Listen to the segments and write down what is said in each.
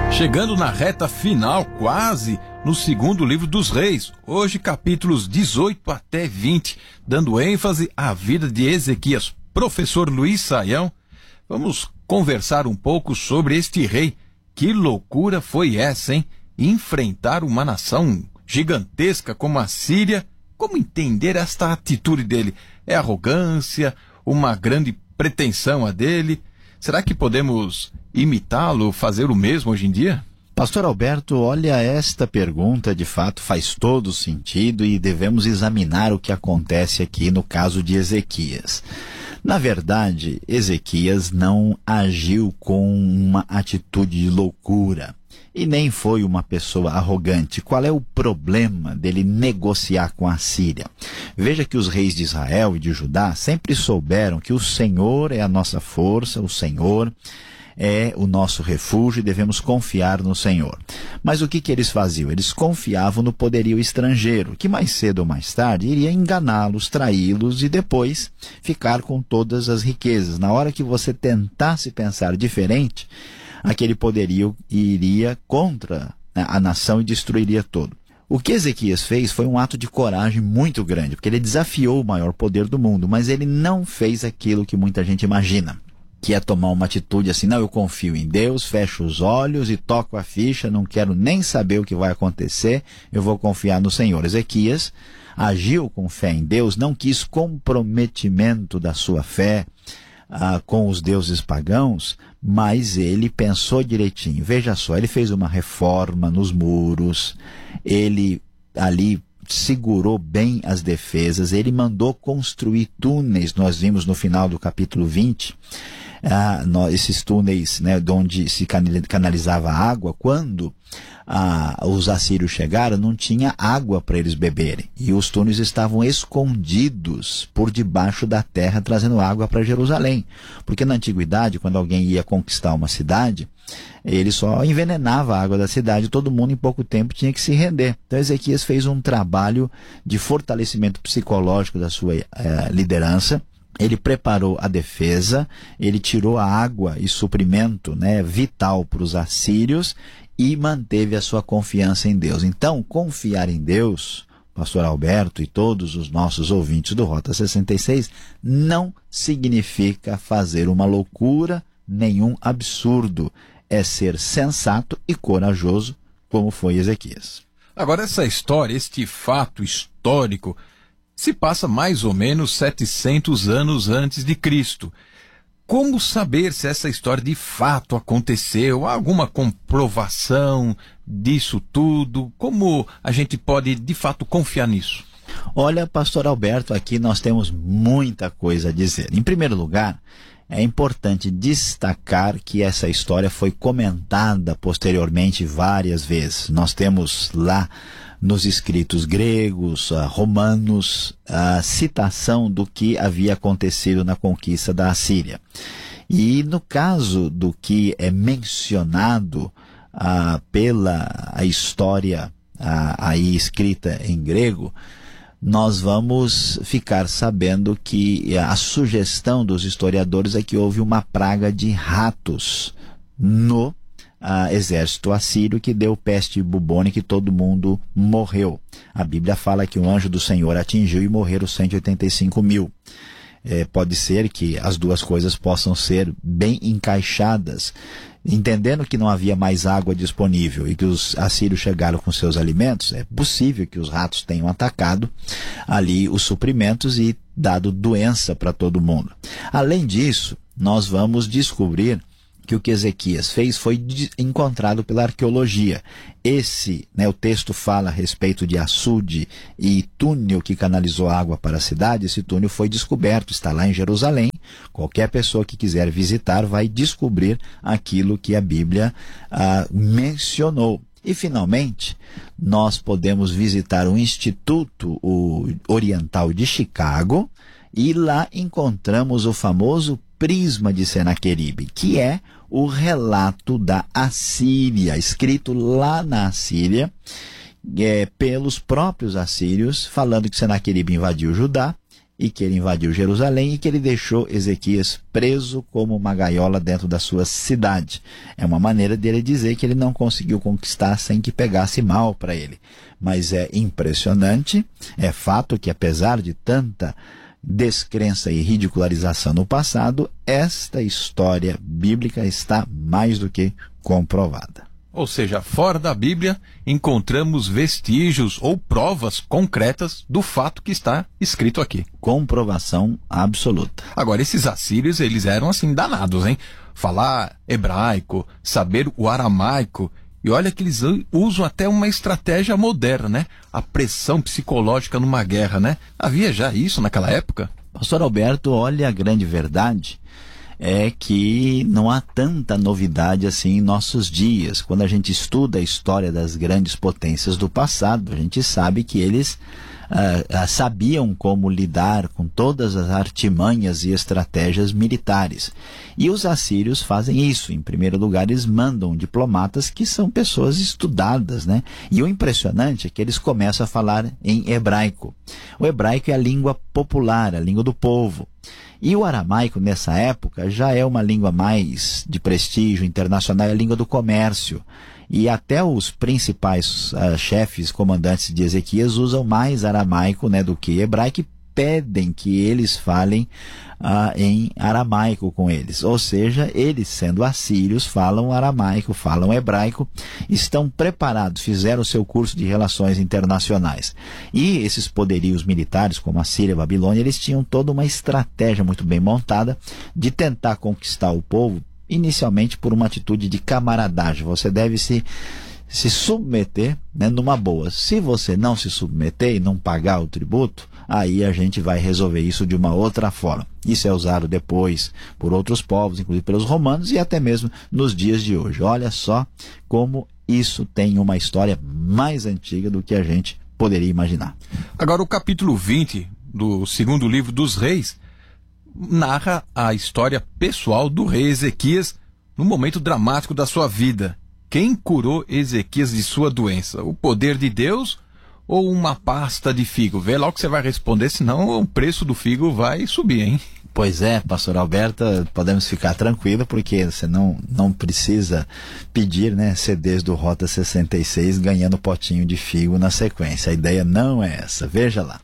Chegando na reta final, quase no segundo livro dos Reis, hoje capítulos 18 até 20, dando ênfase à vida de Ezequias. Professor Luiz Saião, vamos conversar um pouco sobre este rei. Que loucura foi essa, hein? Enfrentar uma nação gigantesca como a Síria. Como entender esta atitude dele? É arrogância? Uma grande pretensão a dele? Será que podemos imitá-lo, fazer o mesmo hoje em dia? Pastor Alberto, olha, esta pergunta de fato faz todo sentido e devemos examinar o que acontece aqui no caso de Ezequias. Na verdade, Ezequias não agiu com uma atitude de loucura e nem foi uma pessoa arrogante. Qual é o problema dele negociar com a Síria? Veja que os reis de Israel e de Judá sempre souberam que o Senhor é a nossa força, o Senhor é o nosso refúgio e devemos confiar no Senhor. Mas o que eles faziam? Eles confiavam no poderio estrangeiro, que mais cedo ou mais tarde iria enganá-los, traí-los e depois ficar com todas as riquezas. Na hora que você tentasse pensar diferente, aquele poderio iria contra a nação e destruiria tudo. O que Ezequias fez foi um ato de coragem muito grande, porque ele desafiou o maior poder do mundo, mas ele não fez aquilo que muita gente imagina, que é tomar uma atitude assim: não, eu confio em Deus, fecho os olhos e toco a ficha, não quero nem saber o que vai acontecer, eu vou confiar no Senhor. Ezequias agiu com fé em Deus, não quis comprometimento da sua fé com os deuses pagãos, mas ele pensou direitinho. Veja só, ele fez uma reforma nos muros, ele ali segurou bem as defesas, ele mandou construir túneis. Nós vimos no final do capítulo 20, esses túneis, né, de onde se canalizava água. Quando os assírios chegaram, não tinha água para eles beberem, e os túneis estavam escondidos por debaixo da terra, trazendo água para Jerusalém, porque na antiguidade, quando alguém ia conquistar uma cidade, ele só envenenava a água da cidade, todo mundo em pouco tempo tinha que se render. Então Ezequias fez um trabalho de fortalecimento psicológico da sua liderança. Ele preparou a defesa, ele tirou a água e suprimento, né, vital para os assírios, e manteve a sua confiança em Deus. Então, confiar em Deus, Pastor Alberto e todos os nossos ouvintes do Rota 66, não significa fazer uma loucura, nenhum absurdo. É ser sensato e corajoso, como foi Ezequias. Agora, essa história, este fato histórico, se passa mais ou menos 700 anos antes de Cristo. Como saber se essa história de fato aconteceu? Há alguma comprovação disso tudo? Como a gente pode de fato confiar nisso? Olha, Pastor Alberto, aqui nós temos muita coisa a dizer. Em primeiro lugar, é importante destacar que essa história foi comentada posteriormente várias vezes. Nós temos lá nos escritos gregos, romanos, a citação do que havia acontecido na conquista da Assíria. E no caso do que é mencionado pela história aí escrita em grego, nós vamos ficar sabendo que a sugestão dos historiadores é que houve uma praga de ratos no exército assírio, que deu peste bubônica e todo mundo morreu. A Bíblia fala que um anjo do Senhor atingiu e morreram 185 mil. Pode ser que as duas coisas possam ser bem encaixadas. Entendendo que não havia mais água disponível e que os assírios chegaram com seus alimentos, é possível que os ratos tenham atacado ali os suprimentos e dado doença para todo mundo. Além disso, nós vamos descobrir que o que Ezequias fez foi encontrado pela arqueologia. O texto fala a respeito de açude e túnel que canalizou água para a cidade. Esse túnel foi descoberto, está lá em Jerusalém. Qualquer pessoa que quiser visitar vai descobrir aquilo que a Bíblia mencionou. E, finalmente, nós podemos visitar o Instituto Oriental de Chicago, e lá encontramos o famoso Prisma de Senaqueribe, que é o relato da Assíria, escrito lá na Assíria, pelos próprios assírios, falando que Senaqueribe invadiu Judá e que ele invadiu Jerusalém e que ele deixou Ezequias preso como uma gaiola dentro da sua cidade. É uma maneira dele dizer que ele não conseguiu conquistar sem que pegasse mal para ele. Mas é impressionante, é fato que apesar de tanta descrença e ridicularização no passado, esta história bíblica está mais do que comprovada. Ou seja, fora da Bíblia, encontramos vestígios ou provas concretas do fato que está escrito aqui. Comprovação absoluta. Agora, esses assírios, eles eram assim danados, hein? Falar hebraico, saber o aramaico. E olha que eles usam até uma estratégia moderna, né? A pressão psicológica numa guerra, né? Havia já isso naquela época? Pastor Alberto, olha, a grande verdade é que não há tanta novidade assim em nossos dias. Quando a gente estuda a história das grandes potências do passado, a gente sabe que eles sabiam como lidar com todas as artimanhas e estratégias militares. E os assírios fazem isso. Em primeiro lugar, eles mandam diplomatas que são pessoas estudadas, né? E o impressionante é que eles começam a falar em hebraico. O hebraico é a língua popular, a língua do povo. E o aramaico, nessa época, já é uma língua mais de prestígio internacional, é a língua do comércio. E até os principais chefes, comandantes de Ezequias, usam mais aramaico, né, do que hebraico, e pedem que eles falem em aramaico com eles. Ou seja, eles, sendo assírios, falam aramaico, falam hebraico, estão preparados, fizeram o seu curso de relações internacionais. E esses poderios militares, como a Síria e a Babilônia, eles tinham toda uma estratégia muito bem montada de tentar conquistar o povo, inicialmente por uma atitude de camaradagem. Você deve se submeter, né, numa boa. Se você não se submeter e não pagar o tributo, aí a gente vai resolver isso de uma outra forma. Isso é usado depois por outros povos, inclusive pelos romanos e até mesmo nos dias de hoje. Olha só como isso tem uma história mais antiga do que a gente poderia imaginar. Agora, o capítulo 20 do segundo livro dos Reis narra a história pessoal do rei Ezequias no momento dramático da sua vida. Quem curou Ezequias de sua doença? O poder de Deus ou uma pasta de figo? Vê lá o que você vai responder, senão o preço do figo vai subir, hein? Pois é, pastor Alberto, podemos ficar tranquilo, porque você não precisa pedir, né, CDs do Rota 66 ganhando potinho de figo na sequência. A ideia não é essa. Veja lá.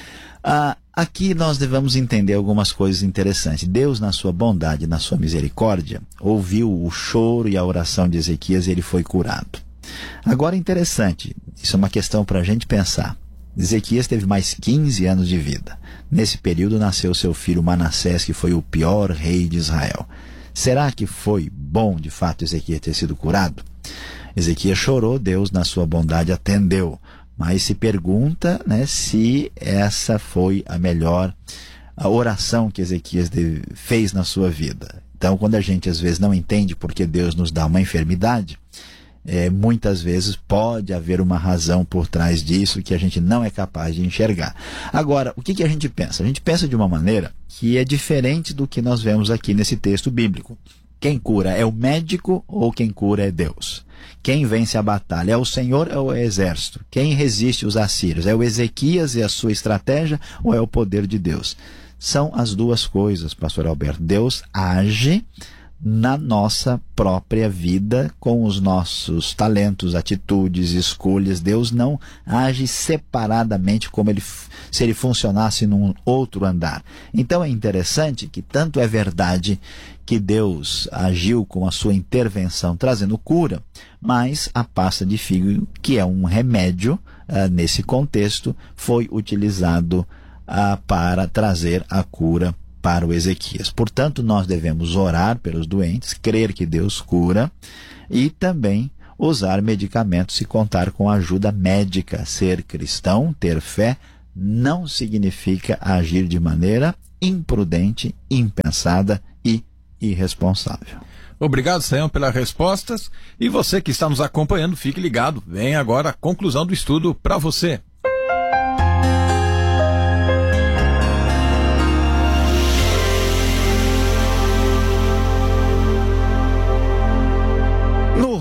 Aqui nós devemos entender algumas coisas interessantes. Deus, na sua bondade, na sua misericórdia, ouviu o choro e a oração de Ezequias e ele foi curado. Agora, interessante, isso é uma questão para a gente pensar. Ezequias teve mais 15 anos de vida. Nesse período nasceu seu filho Manassés, que foi o pior rei de Israel. Será que foi bom, de fato, Ezequias ter sido curado? Ezequias chorou, Deus, na sua bondade, atendeu. Mas se pergunta, né, se essa foi a melhor oração que Ezequias fez na sua vida. Então, quando a gente às vezes não entende porque Deus nos dá uma enfermidade, muitas vezes pode haver uma razão por trás disso que a gente não é capaz de enxergar. Agora, o que a gente pensa? A gente pensa de uma maneira que é diferente do que nós vemos aqui nesse texto bíblico. Quem cura é o médico ou quem cura é Deus? Quem vence a batalha é o Senhor ou é o exército? Quem resiste os assírios? É o Ezequias e a sua estratégia ou é o poder de Deus? São as duas coisas, pastor Alberto. Deus age na nossa própria vida com os nossos talentos, atitudes, escolhas. Deus não age separadamente como se ele funcionasse num outro andar. Então é interessante que tanto é verdade que Deus agiu com a sua intervenção trazendo cura, mas a pasta de figo, que é um remédio nesse contexto, foi utilizado para trazer a cura para o Ezequias. Portanto, nós devemos orar pelos doentes, crer que Deus cura e também usar medicamentos e contar com ajuda médica. Ser cristão, ter fé, não significa agir de maneira imprudente, impensada e irresponsável. Obrigado, Sayão, pelas respostas. E você que está nos acompanhando, fique ligado. Vem agora a conclusão do estudo para você.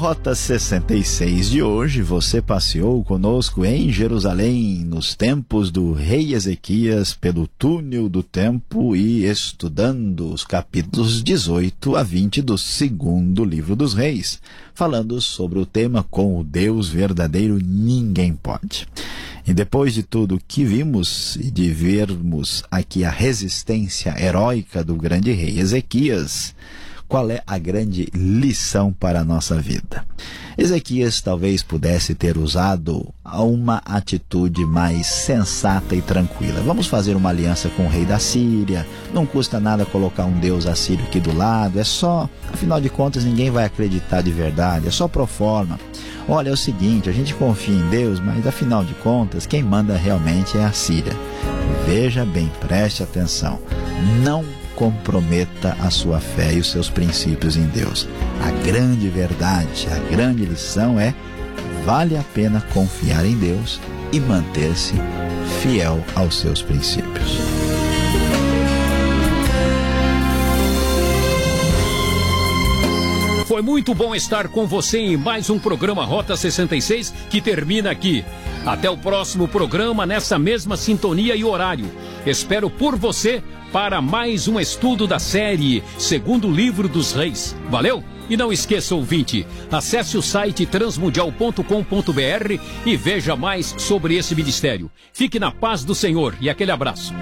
Rota 66 de hoje, você passeou conosco em Jerusalém, nos tempos do rei Ezequias, pelo túnel do tempo e estudando os capítulos 18 a 20 do segundo livro dos reis, falando sobre o tema com o Deus verdadeiro ninguém pode. E depois de tudo que vimos e de vermos aqui a resistência heróica do grande rei Ezequias, qual é a grande lição para a nossa vida? Ezequias talvez pudesse ter usado uma atitude mais sensata e tranquila. Vamos fazer uma aliança com o rei da Síria, não custa nada colocar um deus assírio aqui do lado, é só, afinal de contas ninguém vai acreditar de verdade, é só pro forma. Olha, é o seguinte, a gente confia em Deus, mas afinal de contas quem manda realmente é a Síria. Veja bem, preste atenção, não comprometa a sua fé e os seus princípios em Deus. A grande verdade, a grande lição é: vale a pena confiar em Deus e manter-se fiel aos seus princípios. Foi muito bom estar com você em mais um programa Rota 66 que termina aqui. Até o próximo programa nessa mesma sintonia e horário. Espero por você para mais um estudo da série Segundo Livro dos Reis. Valeu? E não esqueça, ouvinte, acesse o site transmundial.com.br e veja mais sobre esse ministério. Fique na paz do Senhor e aquele abraço.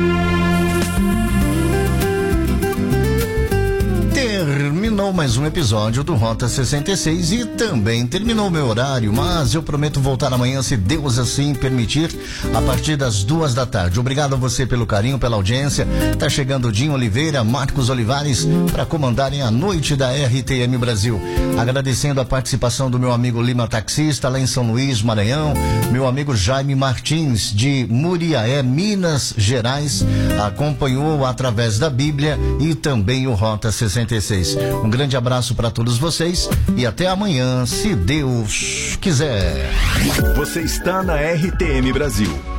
Terminou mais um episódio do Rota 66 e também terminou o meu horário, mas eu prometo voltar amanhã, se Deus assim permitir, a partir das 2 da tarde. Obrigado a você pelo carinho, pela audiência. Tá chegando o Dinho Oliveira, Marcos Olivares para comandarem a noite da RTM Brasil. Agradecendo a participação do meu amigo Lima Taxista lá em São Luís, Maranhão, meu amigo Jaime Martins de Muriaé, Minas Gerais, acompanhou através da Bíblia e também o Rota 66. Um grande abraço para todos vocês e até amanhã, se Deus quiser. Você está na RTM Brasil.